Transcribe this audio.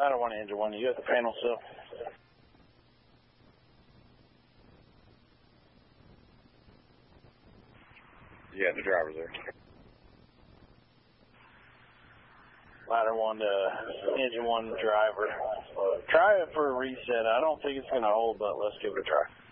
Ladder 1, engine 1. You at the panel still? Yeah, the driver's there. Ladder 1 to engine 1 driver. Try it for a reset. I don't think it's going to hold, but let's give it a try.